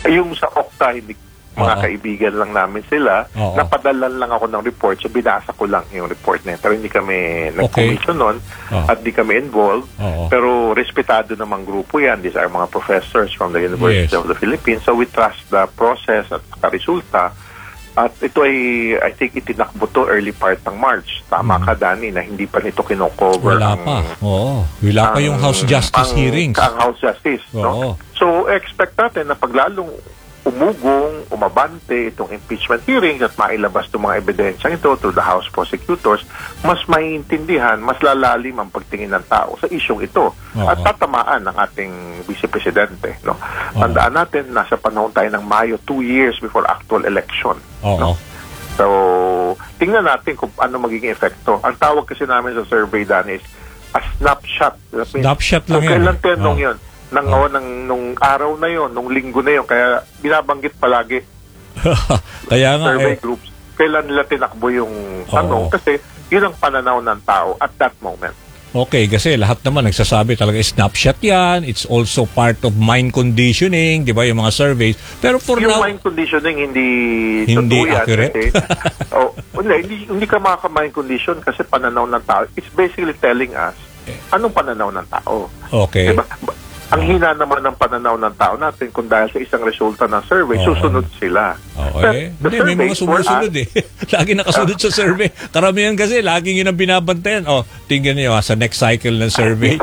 Yung sa Okta, hindi, mga kaibigan lang namin sila, napadalan lang ako ng report, so binasa ko lang yung report na yun. Pero hindi kami nag-commission nun, at di kami involved. Pero respetado namang grupo yan. These are mga professors from the University of the Philippines. So we trust the process at resulta. At ito ay, I think, itinakbo to early part ng March. Tama ka, Danny, na hindi pa nito kinocover. Wala pa. Wala pa yung House Justice hearings. Ang House Justice. No? So, expect natin na paglalong umugong, umabante itong impeachment hearings at mailabas itong mga ebidensya ito to the House prosecutors, mas maiintindihan, mas lalalim ang pagtingin ng tao sa isyong ito. At tatamaan ng ating Vice Presidente. No? Tandaan natin, nasa panahon tayo ng Mayo, 2 years before actual election. No? So, tingnan natin kung ano magiging epekto. Ang tawag kasi namin sa survey, Dan, is a snapshot. Snapshot lang yan. Kailan tenong yun? Nung araw na yon, nung linggo na yon, kaya binabanggit palagi kaya nga survey groups, kailan nila tinakbo yung tanong, kasi yun ang pananaw ng tao at that moment. Okay, kasi lahat naman nagsasabi talaga snapshot yan, it's also part of mind conditioning, di ba, yung mga surveys. Pero for yung now, mind conditioning hindi accurate. Kasi, hindi ka makaka-mind condition kasi pananaw ng tao. It's basically telling us anong pananaw ng tao. Okay. Diba? Ang hina naman ng pananaw ng tao natin kung dahil sa isang resulta ng survey, susunod sila. Hindi, may mga sumusunod Lagi nakasunod sa survey. Karamihan kasi, laging yun ang binabantayan. Tingnan niyo, sa next cycle ng survey.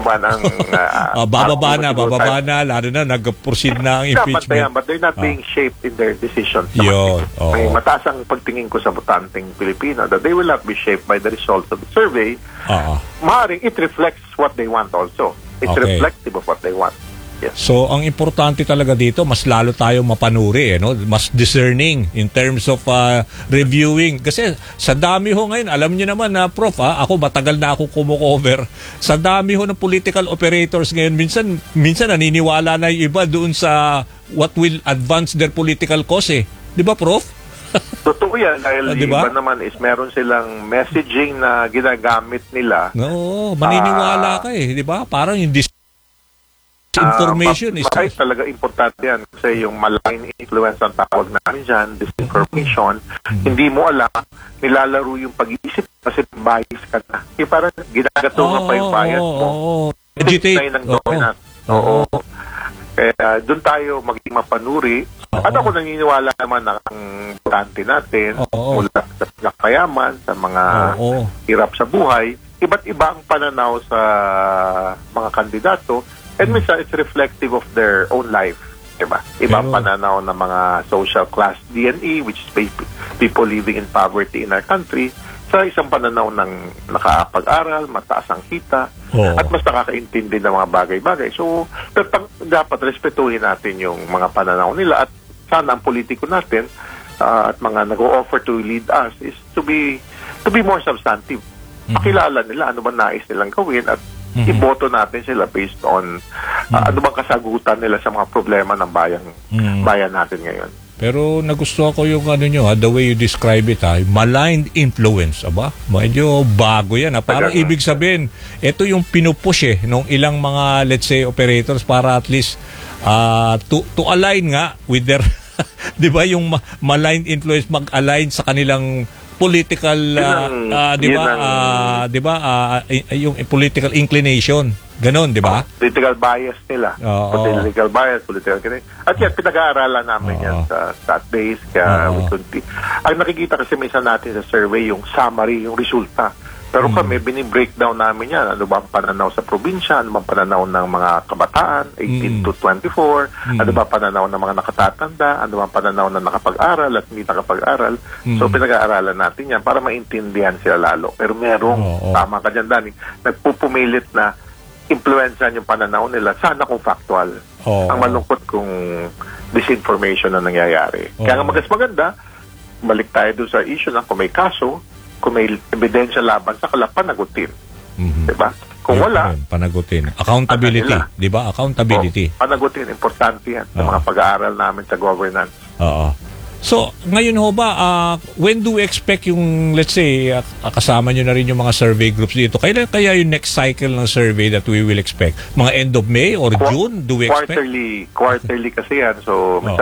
Bababa na, lalo na, nag-proceed na ang impeachment. But they're not being shaped in their decisions. May mataas ang pagtingin ko sa botanteng Pilipino that they will not be shaped by the results of the survey. Maaaring it reflects what they want also. It's reflective of what they want. Yes. So, ang importante talaga dito, mas lalo tayo mapanuri, no? Mas discerning in terms of reviewing. Kasi sa dami ho ngayon, alam niyo naman na, Prof, ako matagal na ako kumukover. Sa dami ho ng political operators ngayon, minsan naniniwala na yung iba doon sa what will advance their political cause. Di ba, Prof? Totoo yan, dahil iba naman is meron silang messaging na ginagamit nila. Maniniwala ka di ba? Parang yung disinformation is... talaga importante yan kasi yung malign influence ang tawag namin dyan, disinformation, hindi mo alam, nilalaro yung pag-iisip kasi bias ka na. Parang ginagatungan pa yung bias mo. Agitate. Kaya doon tayo maging mapanuri. At ako naniniwala naman na ang importante natin mula sa kayaman, sa mga hirap sa buhay, iba't iba ang pananaw sa mga kandidato, and minsan it's reflective of their own life. Diba? Ibang pananaw ng mga social class D&E, which is people living in poverty in our country, sa isang pananaw ng nakapag-aral, mataas ang kita, at mas nakakaintindi ng mga bagay-bagay. So, dapat respetuhin natin yung mga pananaw nila, at sana ang politiko natin at mga nag-o-offer to lead us is to be more substantive. Pakilala nila ano ba nais nilang gawin at iboto natin sila based on ano bang kasagutan nila sa mga problema ng bayan natin ngayon. Pero nagustuhan ko yung the way you describe it, malign influence, medyo bago yan. Parang ibig sabihin, ito yung pinupush nung ilang mga, let's say, operators para at least to align nga with their, di ba, yung malign influence mag-align sa kanilang political, yung political inclination. Ganon, di ba? Political bias nila. Political bias, political inclination. At yan, pinag-aaralan namin yan sa stat-based. Kaya ang nakikita kasi minsan natin sa survey, yung summary, yung resulta. Pero kami, bini-breakdown namin yan. Ano ba ang pananaw sa probinsya? Ano ba ang pananaw ng mga kabataan, 18 to 24? Ano ba ang pananaw ng mga nakatatanda? Ano ba ang pananaw ng nakapag-aral at hindi nakapag-aral? So, pinag-aaralan natin yan para maintindihan sila lalo. Pero merong, tama ka dyan, Danny, nagpupumilit na influensyan yung pananaw nila. Sana kung factual. Ang malungkot kung disinformation na nangyayari. Kaya nga maganda, balik tayo doon sa issue na kung may kaso, kung may ebidensya laban sa panagutin. Diba? Kung wala, panagutin. Accountability. Diba? Accountability. Panagutin. Importante yan sa mga pag-aaral namin sa governance. So, ngayon ho ba, when do we expect yung, let's say, kasama nyo na rin yung mga survey groups dito? Kaya yung next cycle ng survey that we will expect? Mga end of May or June? Do we expect? Quarterly kasi yan. So,